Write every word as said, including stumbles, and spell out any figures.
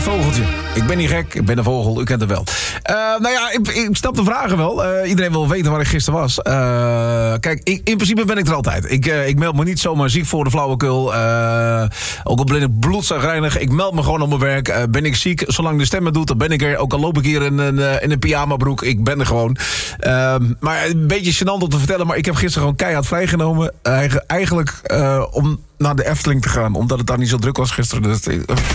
Vogeltje. Ik ben niet gek, ik ben een vogel, u kent het wel. Uh, nou ja, ik, ik snap de vragen wel. Uh, iedereen wil weten waar ik gisteren was. Uh, kijk, ik, in principe ben ik er altijd. Ik, uh, ik meld me niet zomaar ziek voor de flauwekul. Uh, ook al ben ik bloedzagrijnig. Ik meld me gewoon op mijn werk. Uh, ben ik ziek, zolang de stem het doet, dan ben ik er. Ook al loop ik hier in een, in een pyjamabroek. Ik ben er gewoon. Uh, maar een beetje gênant om te vertellen, maar ik heb gisteren gewoon keihard vrijgenomen. Uh, eigenlijk uh, om naar de Efteling te gaan. Omdat het daar niet zo druk was gisteren. Dus